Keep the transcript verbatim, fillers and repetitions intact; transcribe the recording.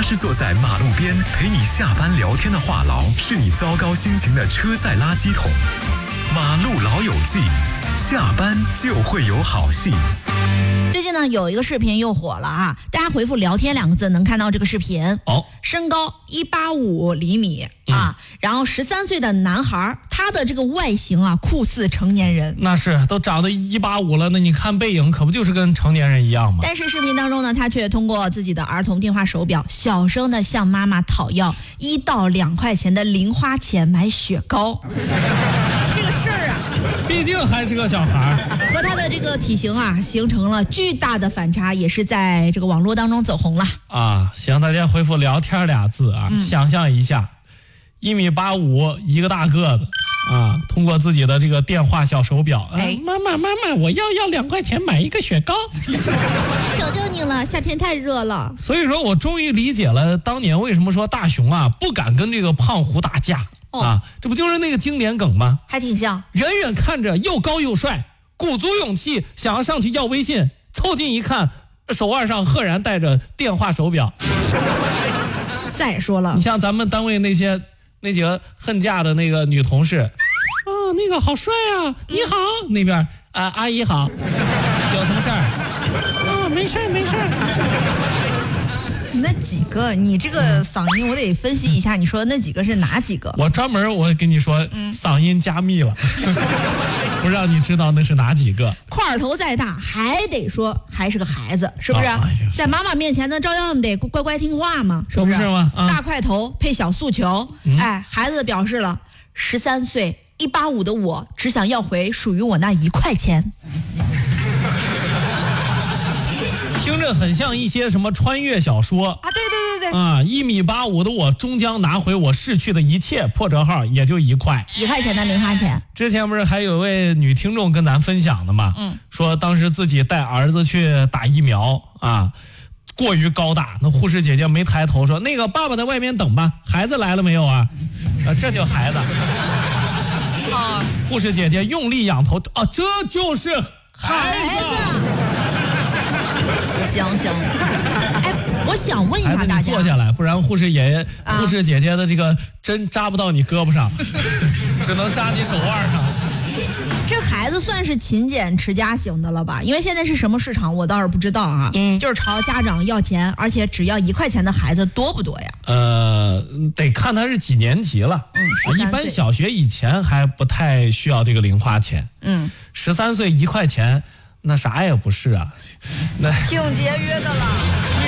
是坐在马路边陪你下班聊天的话痨，是你糟糕心情的车载垃圾桶。马路老友记，下班就会有好戏。 最近呢，有一个视频又火了啊！大家回复“聊天”两个字，能看到这个视频。 哦， 身高一百八十五厘米啊，嗯、然后十三岁的男孩，他的这个外形啊，酷似成年人。 那是都长得一八五了，那你看背影，可不就是跟成年人一样吗？ 但是视频当中呢，他却通过自己的儿童电话手表，小声的向妈妈讨要一到两块钱的零花钱买雪糕。这个事儿啊， 毕竟还是个小孩， 和他的这个体型啊，形成了巨大的反差，也是在这个网络当中走红了啊。行，大家回复“聊天”俩字啊，嗯、想象一下，一米八五，一个大个子啊，通过自己的这个电话小手表，哎，妈妈妈妈，我要要两块钱买一个雪糕， 求求你了，夏天太热了。 所以说我终于理解了当年为什么说大熊啊不敢跟这个胖虎打架。啊，这不就是那个经典梗吗？ 还挺像。 远远看着又高又帅，鼓足勇气想要上去要微信，凑近一看，手腕上赫然戴着电话手表。 再说了， 你像咱们单位那些那几个恨嫁的那个女同事，啊，那个好帅啊！你好，嗯、那边啊，阿姨好，有什么事儿？啊，没事儿没事儿。 那几个，你这个嗓音我得分析一下，你说的那几个是哪几个？ 我专门我跟你说，嗯、嗓音加密了，不让你知道那是哪几个。 块头再大，还得说还是个孩子，是不是？哦哎、在妈妈面前呢，照样得乖乖听话嘛，是不是？ 是吗？啊、 大块头配小诉求，嗯、哎，孩子表示了，十三岁一八五的我，只想要回属于我那一块钱。 听着很像一些什么穿越小说啊！对对对对啊！一米八五的我终将拿回我逝去的一切，破折号也就一块， 一块钱的零花钱。 之前不是还有位女听众跟咱分享的吗？嗯，说当时自己带儿子去打疫苗啊，过于高大，那护士姐姐没抬头说：“那个爸爸在外面等吧，孩子来了没有啊？”啊，这就孩子。啊，护士姐姐用力仰头啊，这就是孩子。孩子行行，哎，我想问一下大家， 坐下来，不然护士爷爷、啊、护士姐姐的这个针扎不到你胳膊上，只能扎你手腕上。 这孩子算是勤俭持家型的了吧？因为现在是什么市场，我倒是不知道啊。嗯，就是朝家长要钱，而且只要一块钱的孩子多不多呀？ 呃，得看他是几年级了。嗯，一般小学以前还不太需要这个零花钱。嗯，十三岁一块钱。那啥也不是啊， 那挺节约的了。